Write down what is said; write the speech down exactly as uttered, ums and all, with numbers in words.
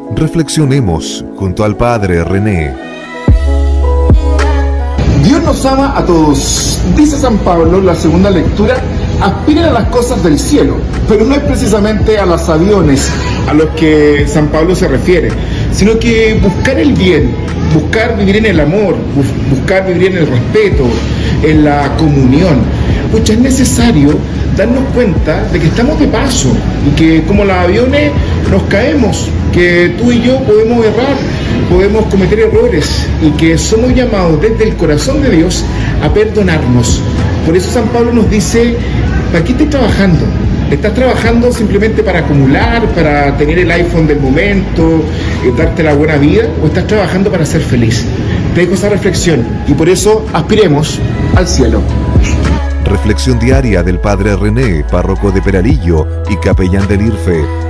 Reflexionemos junto al Padre René. Dios nos ama a todos. Dice San Pablo en la segunda lectura: aspiren a las cosas del cielo, pero no es precisamente a los aviones a los que San Pablo se refiere, sino que buscar el bien, buscar vivir en el amor, buscar vivir en el respeto, en la comunión. Pues es necesario darnos cuenta de que estamos de paso y que como los aviones nos caemos, que tú y yo podemos errar, podemos cometer errores y que somos llamados desde el corazón de Dios a perdonarnos. Por eso San Pablo nos dice: ¿para qué estás trabajando? ¿Estás trabajando simplemente para acumular, para tener el iPhone del momento, eh, darte la buena vida? ¿O estás trabajando para ser feliz? Te dejo esa reflexión y por eso aspiremos al cielo. Reflexión diaria del Padre René, párroco de Peralillo y capellán del I R F E.